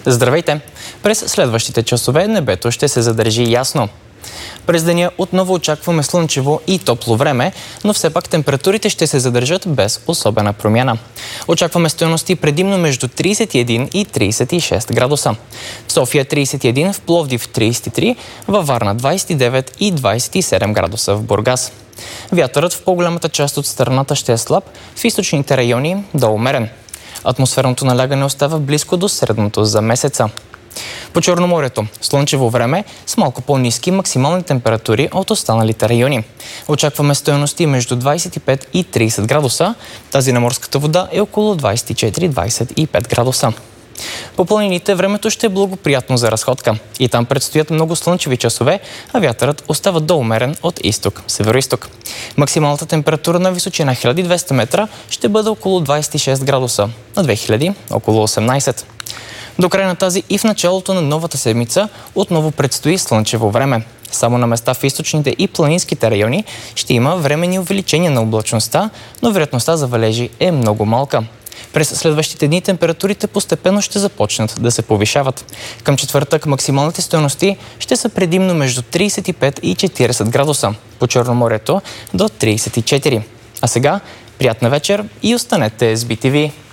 Здравейте! През следващите часове небето ще се задържи ясно. През деня отново очакваме слънчево и топло време, но все пак температурите ще се задържат без особена промяна. Очакваме стойности предимно между 31 и 36 градуса. В София 31, в Пловдив 33, във Варна 29 и 27 градуса в Бургас. Вятърът в по-голямата част от страната ще е слаб, в източните райони до умерен. Атмосферното налягане остава близко до средното за месеца. По Черноморието слънчево време с малко по-ниски максимални температури от останалите райони. Очакваме стойности между 25 и 30 градуса. Тази на морската вода е около 24-25 градуса. По планините времето ще е благоприятно за разходка. И там предстоят много слънчеви часове, а вятърът остава доумерен от изток, североизток. Максималната температура на височина 1200 метра ще бъде около 26 градуса, на 2000 около 18. До края на тази и в началото на новата седмица отново предстои слънчево време. Само на места в източните и планинските райони ще има временни увеличения на облачността, но вероятността за валежи е много малка. През следващите дни температурите постепенно ще започнат да се повишават. Към четвъртък максималните стойности ще са предимно между 35 и 40 градуса, по Черноморието до 34. А сега приятна вечер и останете с BTV!